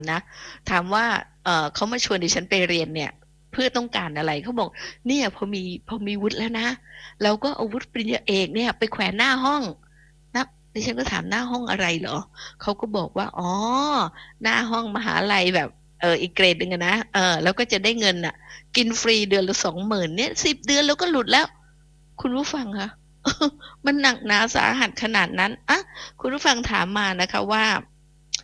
นะถามว่าเขามาชวนดิฉันไปเรียนเนี่ยเพื่อต้องการอะไรเขาบอกเนี่ยพอมีวุฒิแล้วนะเราก็เอาวุฒิปริญญาเอกเนี่ยไปแขวนหน้าห้องนะดิฉันก็ถามหน้าห้องอะไรเหรอเขาก็บอกว่าอ๋อหน้าห้องมหาลัยแบบอีกเกรดหนึ่งอะนะแล้วก็จะได้เงินอ่ะกินฟรีเดือนละ20,000เนี่ย10 เดือนแล้วก็หลุดแล้วคุณผู้ฟังคะมันหนักหนาสาหัสขนาดนั้นอ่ะคุณผู้ฟังถามมานะคะว่า